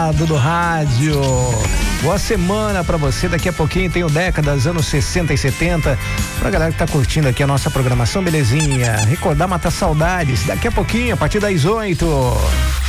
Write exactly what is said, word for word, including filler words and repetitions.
lado do rádio. Boa semana pra você. Daqui a pouquinho tem o Décadas, anos sessenta e setenta. Pra galera que tá curtindo aqui a nossa programação, belezinha. Recordar, matar saudades. Daqui a pouquinho, a partir das oito.